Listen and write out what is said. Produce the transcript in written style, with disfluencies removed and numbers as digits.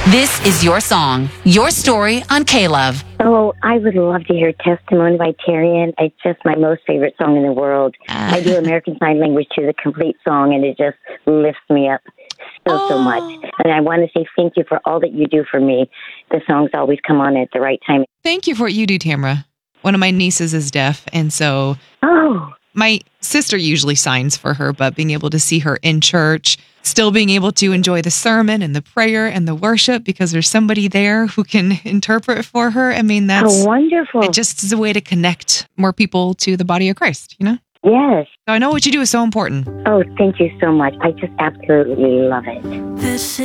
This is your song, your story on K-Love. Oh, I would love to hear Testimony by Tarian. It's just my most favorite song in the world. I do American Sign Language to the complete song, and it just lifts me up so much. And I want to say thank you for all that you do for me. The songs always come on at the right time. Thank you for what you do, Tamara. One of my nieces is deaf, and so my sister usually signs for her, but being able to see her in church, still being able to enjoy the sermon and the prayer and the worship because there's somebody there who can interpret for her. I mean, that's wonderful. It just is a way to connect more people to the body of Christ, you know? Yes. So I know what you do is so important. Oh, thank you so much. I just absolutely love it. This